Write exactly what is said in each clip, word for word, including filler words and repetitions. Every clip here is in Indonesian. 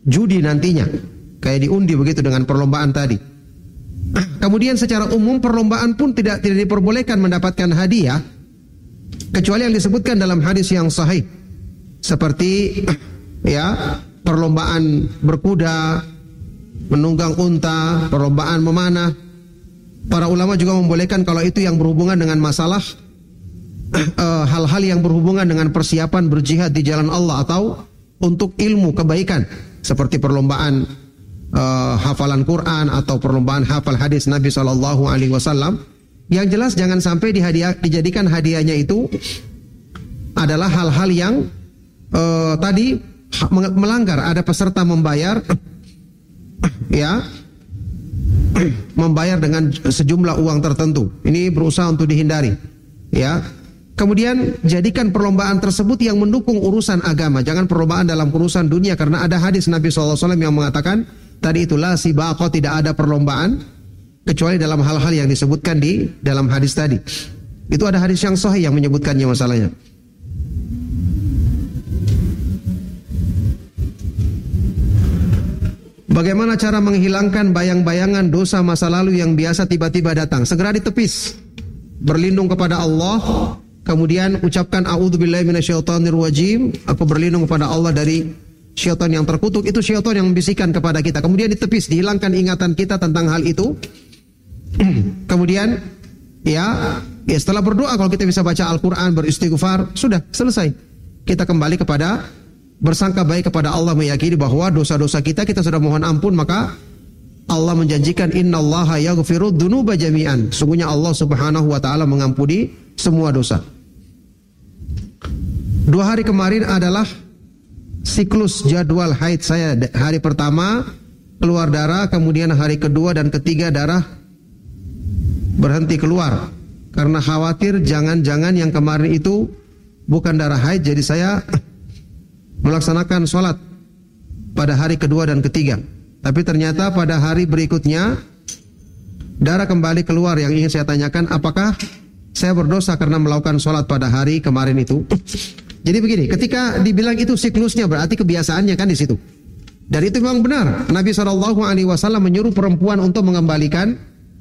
judi nantinya, kayak diundi begitu dengan perlombaan tadi. Kemudian secara umum perlombaan pun tidak tidak diperbolehkan mendapatkan hadiah kecuali yang disebutkan dalam hadis yang sahih, seperti ya perlombaan berkuda, menunggang unta, perlombaan memanah. Para ulama juga membolehkan kalau itu yang berhubungan dengan masalah uh, hal-hal yang berhubungan dengan persiapan berjihad di jalan Allah atau untuk ilmu kebaikan, seperti perlombaan uh, hafalan Quran atau perlombaan hafal hadis Nabi Shallallahu Alaihi Wasallam. Yang jelas jangan sampai dihadiah, dijadikan hadiahnya itu adalah hal-hal yang uh, tadi melanggar. Ada peserta membayar, ya, membayar dengan sejumlah uang tertentu. Ini berusaha untuk dihindari, ya. Kemudian jadikan perlombaan tersebut yang mendukung urusan agama, jangan perlombaan dalam urusan dunia, karena ada hadis Nabi shallallahu alaihi wasallam yang mengatakan tadi itulah sibaqah, tidak ada perlombaan kecuali dalam hal-hal yang disebutkan di dalam hadis tadi. Itu ada hadis yang sahih yang menyebutkannya masalahnya. Bagaimana cara menghilangkan bayang-bayangan dosa masa lalu yang biasa tiba-tiba datang? Segera ditepis. Berlindung kepada Allah, kemudian ucapkan a'udzubillahi minasyaitonirrajim, aku berlindung kepada Allah dari syaitan yang terkutuk. Itu syaitan yang membisikkan kepada kita. Kemudian ditepis, dihilangkan ingatan kita tentang hal itu. Kemudian ya, ya setelah berdoa, kalau kita bisa baca Al-Quran, beristighfar, sudah selesai. Kita kembali kepada bersangka baik kepada Allah, meyakini bahwa dosa-dosa kita kita sudah mohon ampun, maka Allah menjanjikan innallaha yaghfirud dzunuba jami'an. Sungguhnya Allah Subhanahu wa taala mengampuni semua dosa. Dua hari kemarin adalah siklus jadwal haid saya. Hari pertama keluar darah, kemudian hari kedua dan ketiga darah berhenti keluar. Karena khawatir jangan-jangan yang kemarin itu bukan darah haid, jadi saya melaksanakan sholat pada hari kedua dan ketiga. Tapi ternyata pada hari berikutnya darah kembali keluar. Yang ingin saya tanyakan, apakah saya berdosa karena melakukan sholat pada hari kemarin itu? Jadi begini, ketika dibilang itu siklusnya, berarti kebiasaannya kan di situ. Dan itu memang benar. Nabi shallallahu alaihi wasallam menyuruh perempuan untuk mengembalikan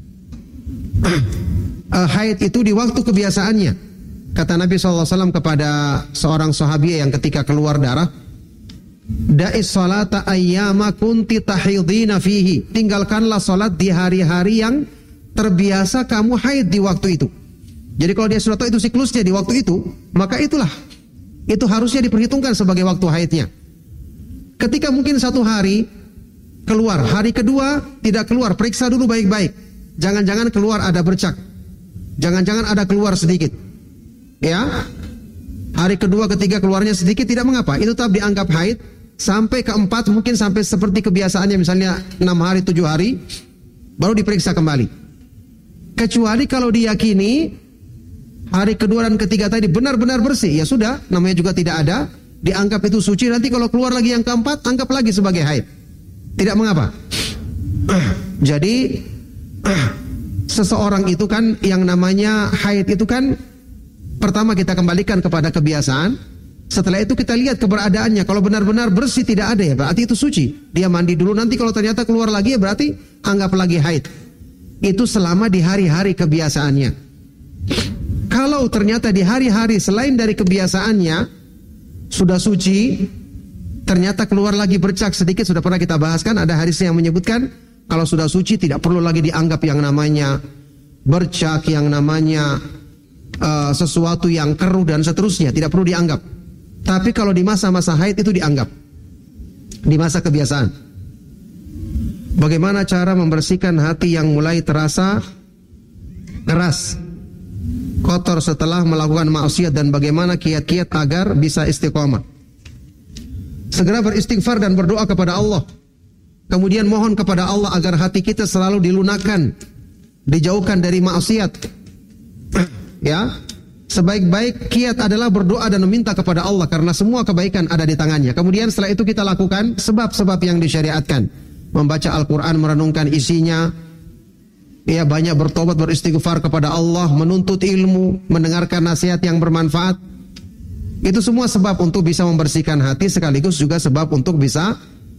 uh, haid itu di waktu kebiasaannya. Kata Nabi shallallahu alaihi wasallam kepada seorang sahabiah yang ketika keluar darah, da'is salata ayyama kunti tahidina fihi. Tinggalkanlah salat di hari-hari yang terbiasa kamu haid di waktu itu. Jadi kalau dia sudah tahu itu siklusnya di waktu itu, maka itulah, itu harusnya diperhitungkan sebagai waktu haidnya. Ketika mungkin satu hari keluar, hari kedua tidak keluar, periksa dulu baik-baik. Jangan-jangan keluar ada bercak, jangan-jangan ada keluar sedikit, ya. Hari kedua, ketiga keluarnya sedikit, tidak mengapa, itu tetap dianggap haid. Sampai keempat, mungkin sampai seperti kebiasaannya, misalnya enam hari, tujuh hari, baru diperiksa kembali. Kecuali kalau diyakini hari kedua dan ketiga tadi benar-benar bersih, ya sudah, namanya juga tidak ada, dianggap itu suci. Nanti kalau keluar lagi yang keempat, anggap lagi sebagai haid, tidak mengapa. Jadi seseorang itu kan yang namanya haid itu kan, pertama kita kembalikan kepada kebiasaan. Setelah itu kita lihat keberadaannya. Kalau benar-benar bersih tidak ada, ya berarti itu suci. Dia mandi dulu, nanti kalau ternyata keluar lagi, ya berarti anggap lagi haid. Itu selama di hari-hari kebiasaannya. Kalau ternyata di hari-hari selain dari kebiasaannya sudah suci, ternyata keluar lagi bercak sedikit, sudah pernah kita bahaskan, ada hadis yang menyebutkan kalau sudah suci tidak perlu lagi dianggap yang namanya bercak, yang namanya uh, sesuatu yang keruh dan seterusnya, tidak perlu dianggap. Tapi kalau di masa-masa haid itu dianggap, di masa kebiasaan. Bagaimana cara membersihkan hati yang mulai terasa keras, kotor setelah melakukan maksiat, dan bagaimana kiat-kiat agar bisa istiqomah? Segera beristighfar dan berdoa kepada Allah. Kemudian mohon kepada Allah agar hati kita selalu dilunakkan, dijauhkan dari maksiat. Ya, sebaik-baik kiat adalah berdoa dan meminta kepada Allah, karena semua kebaikan ada di tangannya. Kemudian setelah itu kita lakukan sebab-sebab yang disyariatkan. Membaca Al-Quran, merenungkan isinya, ya, banyak bertobat, beristighfar kepada Allah, menuntut ilmu, mendengarkan nasihat yang bermanfaat. Itu semua sebab untuk bisa membersihkan hati, sekaligus juga sebab untuk bisa